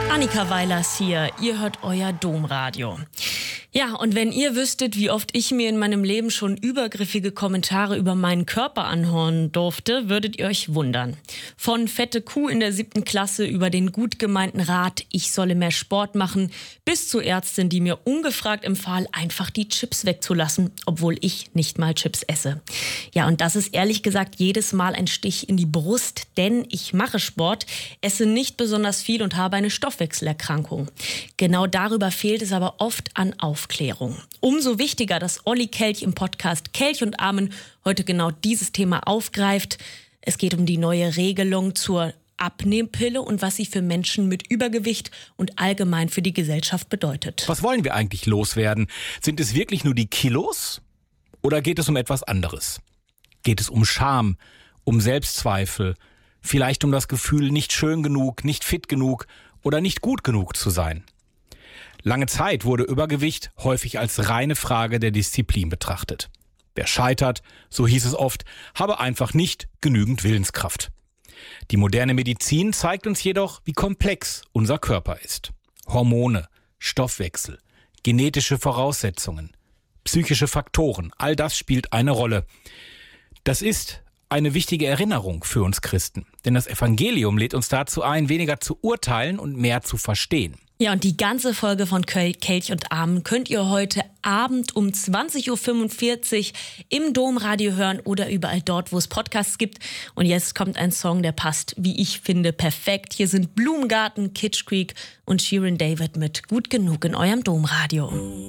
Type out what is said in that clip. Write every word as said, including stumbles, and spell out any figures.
Annika Weilers hier, ihr hört euer Domradio. Ja, und wenn ihr wüsstet, wie oft ich mir in meinem Leben schon übergriffige Kommentare über meinen Körper anhören durfte, würdet ihr euch wundern. Von fette Kuh in der siebten Klasse über den gut gemeinten Rat, ich solle mehr Sport machen, bis zu Ärztin, die mir ungefragt empfahl, einfach die Chips wegzulassen, obwohl ich nicht mal Chips esse. Ja, und das ist ehrlich gesagt jedes Mal ein Stich in die Brust, denn ich mache Sport, esse nicht besonders viel und habe eine Stoffwechselerkrankung. Genau darüber fehlt es aber oft an Aufmerksamkeit. Aufklärung. Umso wichtiger, dass Olli Kelch im Podcast Kelch und Amen heute genau dieses Thema aufgreift. Es geht um die neue Regelung zur Abnehmpille und was sie für Menschen mit Übergewicht und allgemein für die Gesellschaft bedeutet. Was wollen wir eigentlich loswerden? Sind es wirklich nur die Kilos? Oder geht es um etwas anderes? Geht es um Scham, um Selbstzweifel, vielleicht um das Gefühl, nicht schön genug, nicht fit genug oder nicht gut genug zu sein? Lange Zeit wurde Übergewicht häufig als reine Frage der Disziplin betrachtet. Wer scheitert, so hieß es oft, habe einfach nicht genügend Willenskraft. Die moderne Medizin zeigt uns jedoch, wie komplex unser Körper ist. Hormone, Stoffwechsel, genetische Voraussetzungen, psychische Faktoren, all das spielt eine Rolle. Das ist eine wichtige Erinnerung für uns Christen, denn das Evangelium lädt uns dazu ein, weniger zu urteilen und mehr zu verstehen. Ja, und die ganze Folge von Kelch und Amen könnt ihr heute Abend um zwanzig Uhr fünfundvierzig im Domradio hören oder überall dort, wo es Podcasts gibt. Und jetzt kommt ein Song, der passt, wie ich finde, perfekt. Hier sind Blumengarten, Kitsch Creek und Shirin David mit Gut genug in eurem Domradio.